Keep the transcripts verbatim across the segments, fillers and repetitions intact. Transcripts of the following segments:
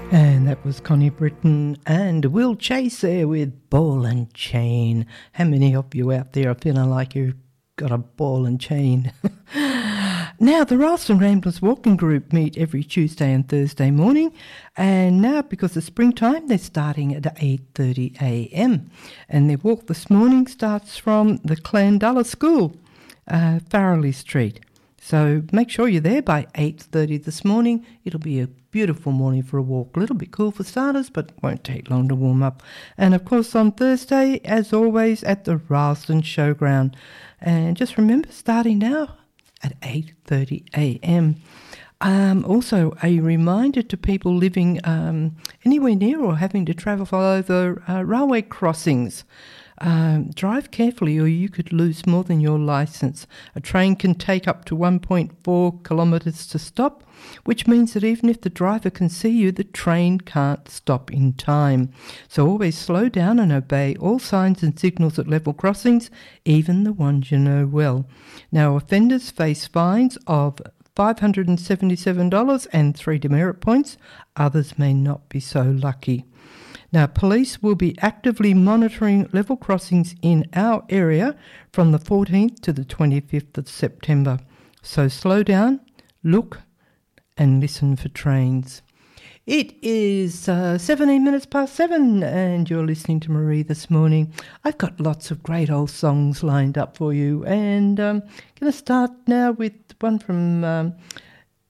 And that was Connie Britton and Will Chase there with Ball and Chain. How many of you out there are feeling like you've got a ball and chain? Now, the Ralston Ramblers Walking Group meet every Tuesday and Thursday morning, and now because it's springtime, they're starting at eight thirty a m. And their walk this morning starts from the Clandalla School, uh, Farrelly Street. So make sure you're there by eight thirty this morning. It'll be a beautiful morning for a walk. A little bit cool for starters, but won't take long to warm up. And of course on Thursday, as always, at the Ralston Showground. And just remember, starting now at eight thirty a m. Um, also, a reminder to people living um, anywhere near or having to travel over uh, railway crossings. Um, drive carefully or you could lose more than your licence. A train can take up to one point four kilometres to stop, which means that even if the driver can see you, the train can't stop in time. So always slow down and obey all signs and signals at level crossings, even the ones you know well. Now, offenders face fines of five hundred seventy-seven dollars and three demerit points. Others may not be so lucky. Now, police will be actively monitoring level crossings in our area from the fourteenth to the twenty-fifth of September. So slow down, look and listen for trains. It is uh, seventeen minutes past seven and you're listening to Marie this morning. I've got lots of great old songs lined up for you, and I'm um, going to start now with one from um,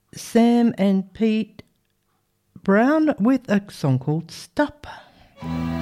Sam and Pete Brown with a song called Stop.